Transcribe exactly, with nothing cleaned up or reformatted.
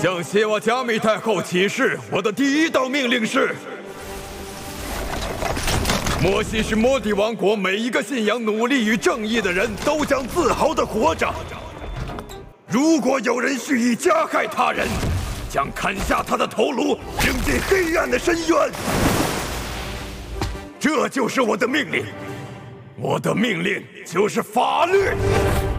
向谢瓦加米太后起誓，我的第一道命令是：摩西是摩底王国每一个信仰努力与正义的人都将自豪地活着。如果有人蓄意加害他人，将砍下他的头颅，扔进黑暗的深渊。这就是我的命令，我的命令就是法律。